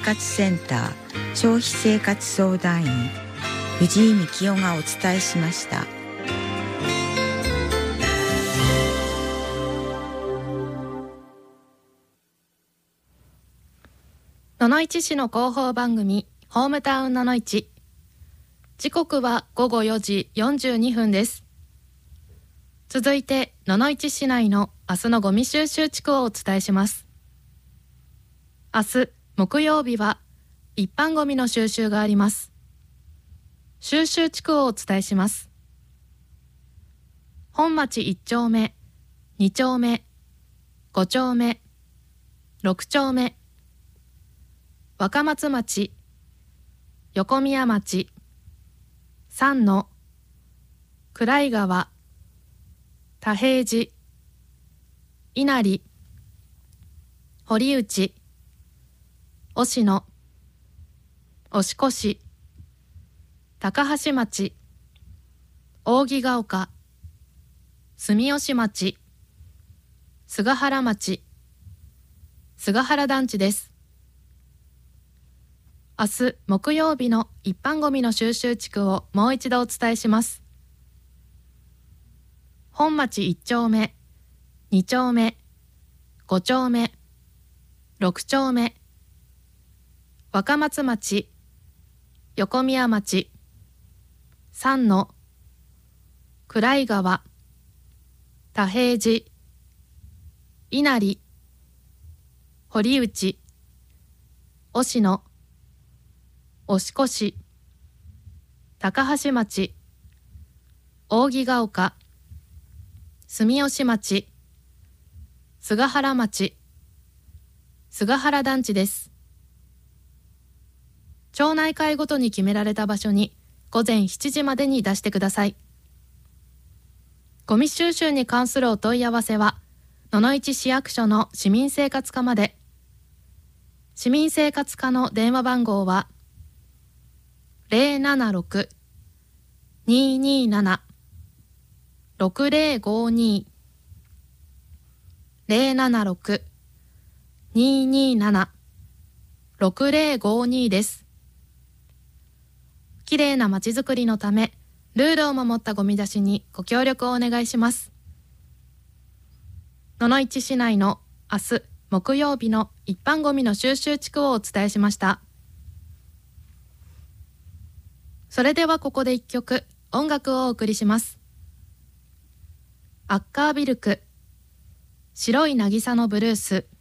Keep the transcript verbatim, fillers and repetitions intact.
活センター消費生活相談員藤井幹夫がお伝えしました。 野々市市の広報番組ホームタウン野々市、時刻はごごよじよんじゅうにふんです。続いて野々市市内の明日のゴミ収集地区をお伝えします。明日木曜日は一般ゴミの収集があります。収集地区をお伝えします。本町いっちょうめ、にちょうめ、ごちょうめ、ろくちょうめ、若松町、横宮町、三野、暗井川、田平寺、稲荷、堀内、忍野、押越、高橋町、扇ヶ丘、住吉町、菅原町、菅原団地です。明日木曜日の一般ゴミの収集地区をもう一度お伝えします。本町いっちょうめ、にちょうめ、ごちょうめ、ろくちょうめ、若松町、横宮町、三野、暗井川、田平寺、稲荷、堀内、忍野、押越、高橋町、扇ヶ丘、住吉町、菅原町、菅原団地です。町内会ごとに決められた場所に午前しちじまでに出してください。ゴミ収集に関するお問い合わせは野々市市役所の市民生活課まで。市民生活課の電話番号は ゼロななろく にーにーなな ろくゼロごに ゼロななろく にーにーなな ろくゼロごに です。きれいなまちづくりのため、ルールを守ったゴミ出しにご協力をお願いします。野々市市内の明日木曜日の一般ゴミの収集地区をお伝えしました。それではここで一曲音楽をお送りします。アッカービルク、白い渚のブルース。